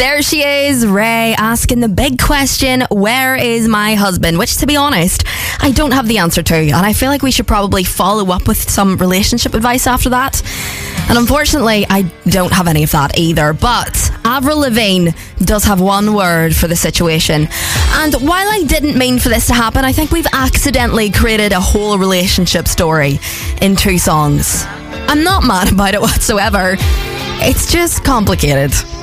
There she is, Ray, asking the big question, where is my husband? Which, to be honest, I don't have the answer to. And I feel like we should probably follow up with some relationship advice after that. And unfortunately, I don't have any of that either. But Avril Lavigne does have one word for the situation. And while I didn't mean for this to happen, I think we've accidentally created a whole relationship story in 2 songs. I'm not mad about it whatsoever. It's just complicated.